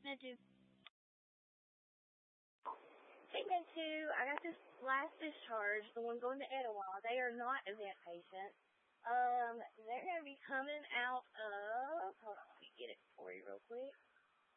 treatment 2. Treatment 2, I got this last discharge, the one going to Etowah. They are not event patients. They're going to be coming out of, hold on, let me get it for you real quick.